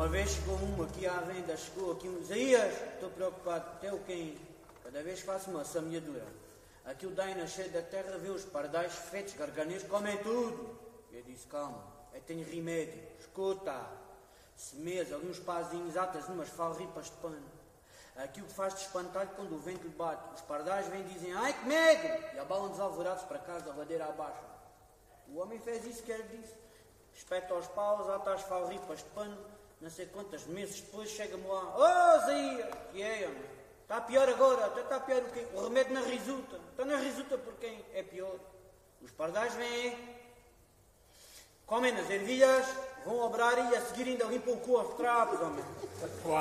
Uma vez chegou uma aqui à venda, chegou aqui um Isaías, estou preocupado, até o quem? Cada vez faço uma semeadura. Aqui o Daina cheio da terra vê os pardais feitos, garganeiros, comem tudo. Eu disse, calma, eu tenho remédio, escuta. Semeias ali uns pazinhos, atas umas falripas de pano. Aqui o que faz de espantalho quando o vento lhe bate. Os pardais vêm e dizem, ai que medo! E abalam desalvorados para casa, da ladeira abaixo. O homem fez isso que ele disse. Espeta aos paus, ata as falripas de pano. Não sei quantos meses depois chega-me lá. Oh, Zia! Que é, homem? Está pior agora. Até está pior o quê? O remédio na risuta. Está na risuta por quem? É pior. Os pardais vêm, comem nas ervilhas, vão obrar e a seguir ainda limpam o cu aos trapos, homem.